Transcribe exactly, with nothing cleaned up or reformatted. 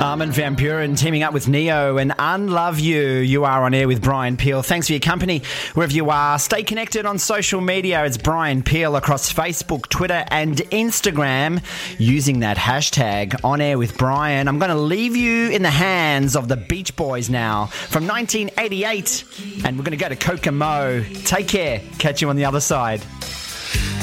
Armin van Buuren teaming up with Neo and Unlove You. You are on air with Brian Peel. Thanks for your company wherever you are. Stay connected on social media. It's Brian Peel across Facebook, Twitter and Instagram using that hashtag on air with Brian. I'm going to leave you in the hands of the Beach Boys now from nineteen eighty-eight, and we're going to go to Kokomo. Take care. Catch you on the other side.